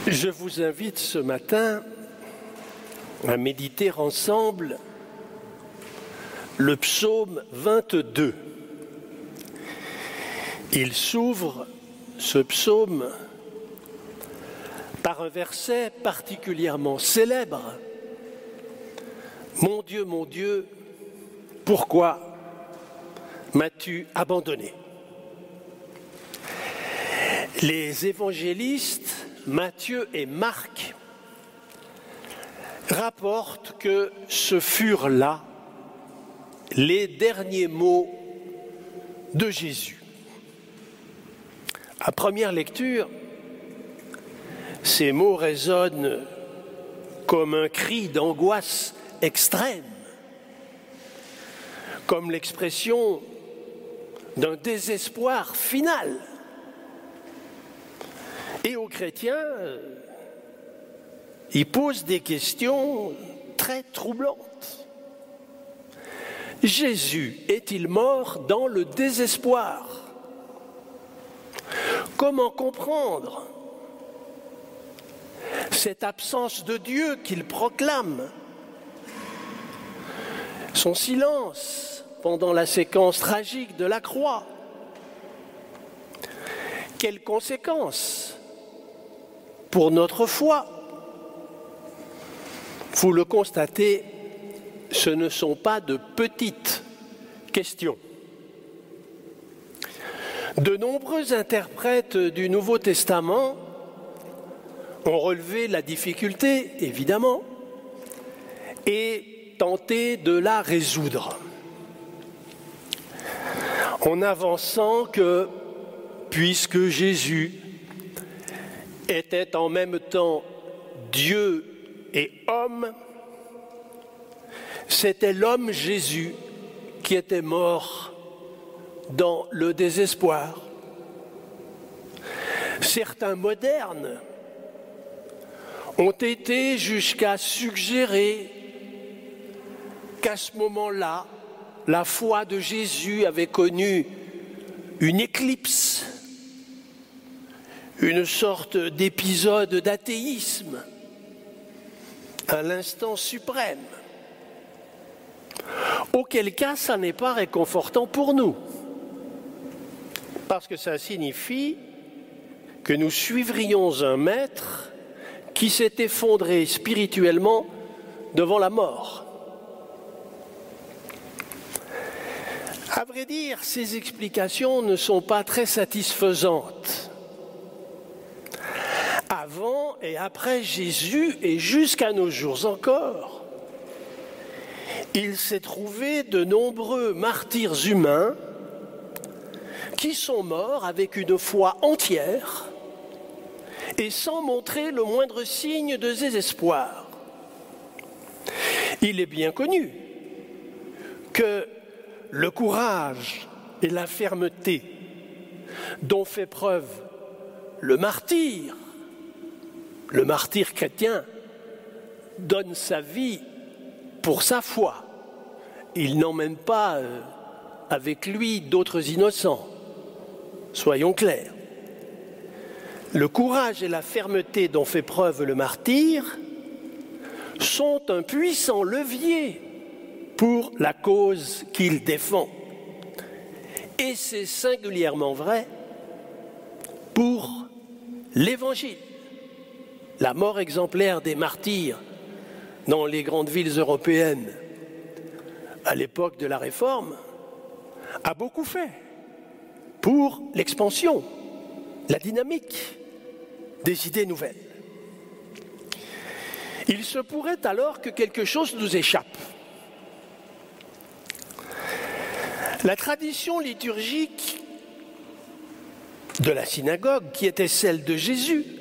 Je vous invite ce matin à méditer ensemble le psaume 22. Il s'ouvre, ce psaume, par un verset particulièrement célèbre. Mon Dieu, pourquoi m'as-tu abandonné ? Les évangélistes Matthieu et Marc rapportent que ce furent là les derniers mots de Jésus. À première lecture, ces mots résonnent comme un cri d'angoisse extrême, comme l'expression d'un désespoir final. Et aux chrétiens, ils posent des questions très troublantes. Jésus est-il mort dans le désespoir ? Comment comprendre cette absence de Dieu qu'il proclame ? Son silence pendant la séquence tragique de la croix ? Quelles conséquences pour notre foi? Vous le constatez, ce ne sont pas de petites questions. De nombreux interprètes du Nouveau Testament ont relevé la difficulté, évidemment, et tenté de la résoudre, en avançant que, puisque Jésus était en même temps Dieu et homme, c'était l'homme Jésus qui était mort dans le désespoir. Certains modernes ont été jusqu'à suggérer qu'à ce moment-là, la foi de Jésus avait connu une éclipse, une sorte d'épisode d'athéisme à l'instant suprême. Auquel cas, ça n'est pas réconfortant pour nous, parce que ça signifie que nous suivrions un maître qui s'est effondré spirituellement devant la mort. À vrai dire, ces explications ne sont pas très satisfaisantes. Avant et après Jésus, et jusqu'à nos jours encore, il s'est trouvé de nombreux martyrs humains qui sont morts avec une foi entière et sans montrer le moindre signe de désespoir. Il est bien connu que le courage et la fermeté dont fait preuve le martyr chrétien, donne sa vie pour sa foi. Il n'emmène pas avec lui d'autres innocents. Soyons clairs. Le courage et la fermeté dont fait preuve le martyr sont un puissant levier pour la cause qu'il défend. Et c'est singulièrement vrai pour l'Évangile. La mort exemplaire des martyrs dans les grandes villes européennes à l'époque de la Réforme a beaucoup fait pour l'expansion, la dynamique des idées nouvelles. Il se pourrait alors que quelque chose nous échappe. La tradition liturgique de la synagogue, qui était celle de Jésus,